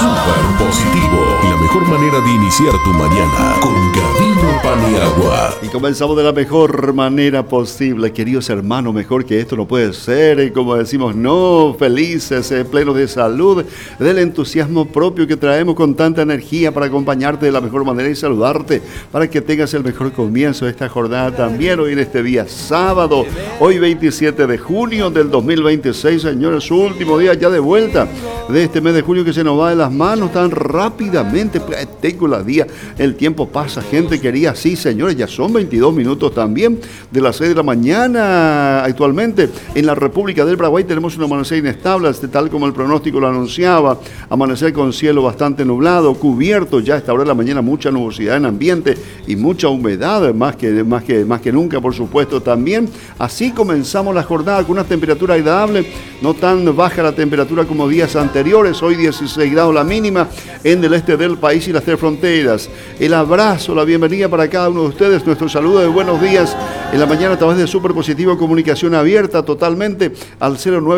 Súper positivo. La mejor manera de iniciar tu mañana con Gavino Paniagua. Y comenzamos de la mejor manera posible, queridos hermanos. Mejor que esto no puede ser. Y como decimos, no, felices, plenos de salud, del entusiasmo propio que traemos con tanta energía para acompañarte de la mejor manera y saludarte para que tengas el mejor comienzo de esta jornada también. Hoy en este día sábado, hoy 27 de junio del 2026, señores, su último día ya de vuelta de este mes de julio que se nos va de las manos tan rápidamente. Tengo la día, el tiempo pasa, gente querida. Sí, señores, ya son 22 minutos también de las 6 de la mañana. Actualmente en la República del Paraguay tenemos un amanecer inestable, tal como el pronóstico lo anunciaba. Amanecer con cielo bastante nublado, cubierto ya a esta hora de la mañana, mucha nubosidad en ambiente y mucha humedad, más que nunca, por supuesto, también. Así comenzamos la jornada con una temperatura agradable, no tan baja la temperatura como días anteriores. Hoy 16 grados la mínima en el este del país y las tres fronteras. El abrazo, la bienvenida para cada uno de ustedes, nuestro saludo de buenos días en la mañana a través de Súper Positivo, comunicación abierta totalmente al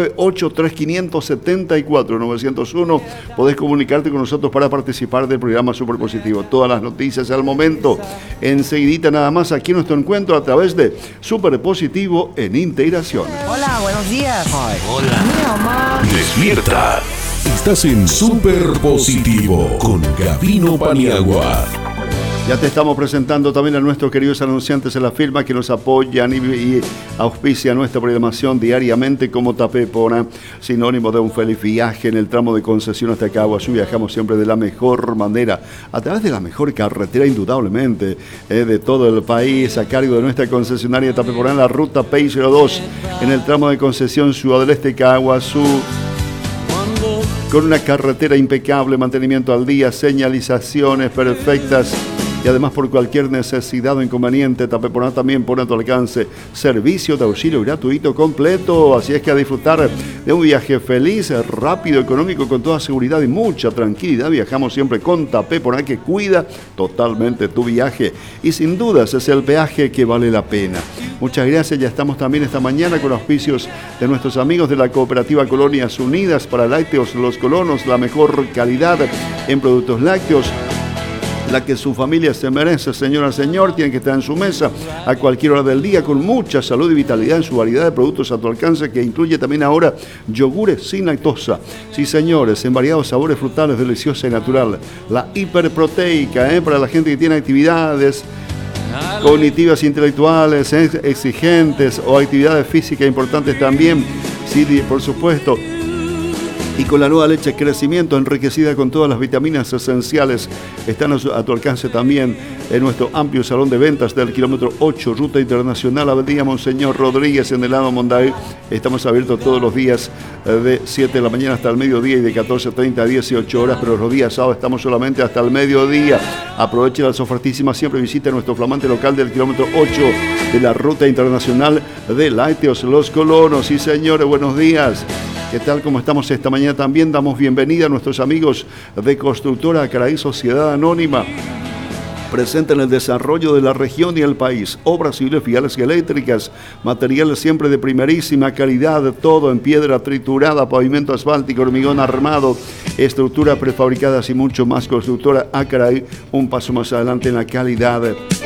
098-3574-901. Podés comunicarte con nosotros para participar del programa Súper Positivo. Todas las noticias al momento, enseguidita nada más aquí en nuestro encuentro a través de Súper Positivo en Integración. Hola, buenos días. Ay, hola. Mi mamá. Despierta. Estás en Súper Positivo con Gavino Paniagua. Ya te estamos presentando también a nuestros queridos anunciantes en la firma que nos apoyan y auspician nuestra programación diariamente, como Tapepona, sinónimo de un feliz viaje en el tramo de concesión hasta Caguazú. Viajamos siempre de la mejor manera, a través de la mejor carretera indudablemente de todo el país, a cargo de nuestra concesionaria Tapepona en la ruta PI02, en el tramo de concesión Ciudad del Este Caguazú. Con una carretera impecable, mantenimiento al día, señalizaciones perfectas. Y además, por cualquier necesidad o inconveniente, Tapepona también pone a tu alcance servicio de auxilio gratuito completo. Así es que a disfrutar de un viaje feliz, rápido, económico, con toda seguridad y mucha tranquilidad. Viajamos siempre con Tapepona, que cuida totalmente tu viaje. Y sin dudas es el peaje que vale la pena. Muchas gracias. Ya estamos también esta mañana con auspicios de nuestros amigos de la Cooperativa Colonias Unidas para Lácteos Los Colonos. La mejor calidad en productos lácteos, la que su familia se merece, señora, señor. Tiene que estar en su mesa a cualquier hora del día con mucha salud y vitalidad en su variedad de productos a tu alcance, que incluye también ahora yogures sin lactosa. Sí, señores, en variados sabores frutales, deliciosa y natural. La hiperproteica, para la gente que tiene actividades cognitivas, intelectuales, exigentes, o actividades físicas importantes también. Sí, por supuesto. Y con la nueva leche Crecimiento, enriquecida con todas las vitaminas esenciales, están a tu alcance también en nuestro amplio salón de ventas del kilómetro 8, Ruta Internacional, Avenida Monseñor Rodríguez, en el lado Monday. Estamos abiertos todos los días de 7 de la mañana hasta el mediodía y de 14:30 a 18 horas, pero los días sábados estamos solamente hasta el mediodía. Aproveche las ofertísimas, siempre visite nuestro flamante local del kilómetro 8 de la Ruta Internacional de Lácteos Los Colonos. Sí, señores, buenos días. ¿Qué tal? ¿Cómo estamos esta mañana? También damos bienvenida a nuestros amigos de Constructora Acaraí Sociedad Anónima, presente en el desarrollo de la región y el país. Obras civiles, viales y eléctricas, materiales siempre de primerísima calidad, todo en piedra triturada, pavimento asfáltico, hormigón armado, estructuras prefabricadas y mucho más. Constructora Acaraí, un paso más adelante en la calidad.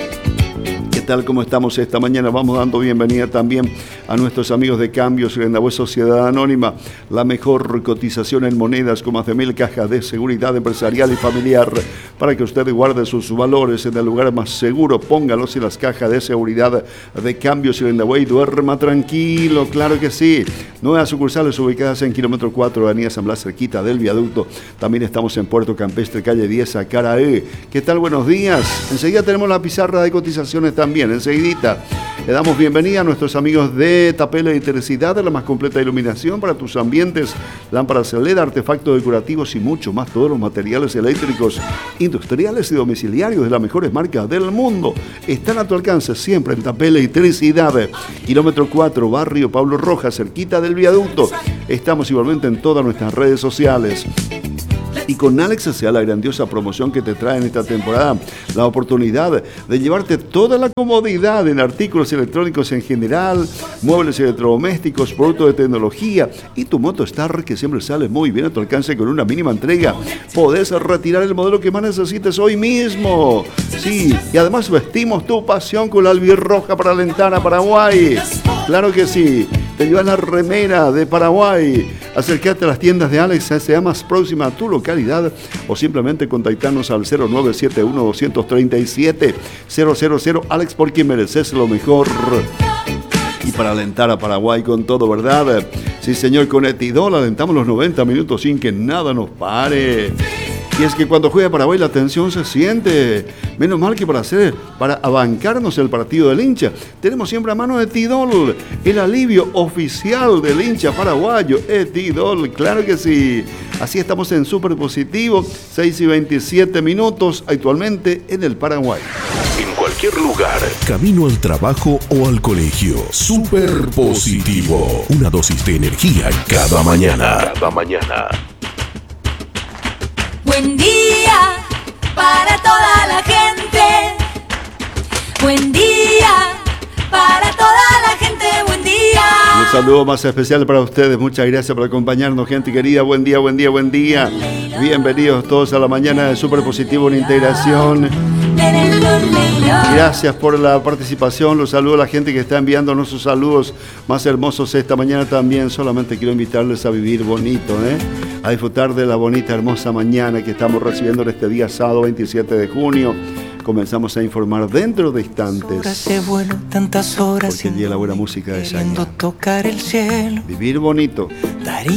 Tal como estamos esta mañana, vamos dando bienvenida también a nuestros amigos de Cambios Grendabué Sociedad Anónima, la mejor cotización en monedas con más de 1000 cajas de seguridad empresarial y familiar para que usted guarde sus valores en el lugar más seguro. Póngalos en las cajas de seguridad de Cambios Grendabué y duerma tranquilo, claro que sí. Nuevas sucursales ubicadas en kilómetro 4, Avenida San Blas, cerquita del viaducto. También estamos en Puerto Campestre, calle 10, Acaraí. ¿Qué tal? Buenos días. Enseguida tenemos la pizarra de cotizaciones también. Enseguidita le damos bienvenida a nuestros amigos de Tapela Electricidad, de la más completa iluminación para tus ambientes, lámparas LED, artefactos decorativos y mucho más. Todos los materiales eléctricos, industriales y domiciliarios de las mejores marcas del mundo están a tu alcance siempre en Tapela Electricidad, kilómetro 4, barrio Pablo Rojas, cerquita del viaducto. Estamos igualmente en todas nuestras redes sociales. Y con Alex sea la grandiosa promoción que te trae en esta temporada la oportunidad de llevarte toda la comodidad en artículos electrónicos en general, muebles electrodomésticos, productos de tecnología y tu Motostar que siempre sale muy bien a tu alcance con una mínima entrega. Podés retirar el modelo que más necesites hoy mismo. Sí, y además vestimos tu pasión con la albirroja para Lentana, Paraguay. Claro que sí. Te llevas la remera de Paraguay. Acércate a las tiendas de Alex S.A. más próxima a tu localidad o simplemente contactarnos al 0971-237-000. Alex, porque mereces lo mejor. Y para alentar a Paraguay con todo, ¿verdad? Sí, señor, con Etidol alentamos los 90 minutos sin que nada nos pare. Y es que cuando juega Paraguay la tensión se siente. Menos mal que para abancarnos el partido del hincha, tenemos siempre a mano Etidol, el alivio oficial del hincha paraguayo. Etidol, claro que sí. Así estamos en Súper Positivo, 6 y 27 minutos actualmente en el Paraguay. En cualquier lugar, camino al trabajo o al colegio. Súper Positivo. Una dosis de energía cada mañana. Cada mañana. Buen día para toda la gente. Buen día para toda la gente. Buen día. Un saludo más especial para ustedes. Muchas gracias por acompañarnos, gente querida. Buen día, buen día, buen día. Bienvenidos todos a la mañana de Súper Positivo en Integración. Gracias por la participación. Los saludo a la gente que está enviándonos sus saludos más hermosos esta mañana también. Solamente quiero invitarles a vivir bonito, a disfrutar de la bonita, hermosa mañana que estamos recibiendo en este día sábado 27 de junio. Comenzamos a informar dentro de instantes. Tantas horas porque llega la buena música de Shania. Tocar el cielo. Vivir bonito.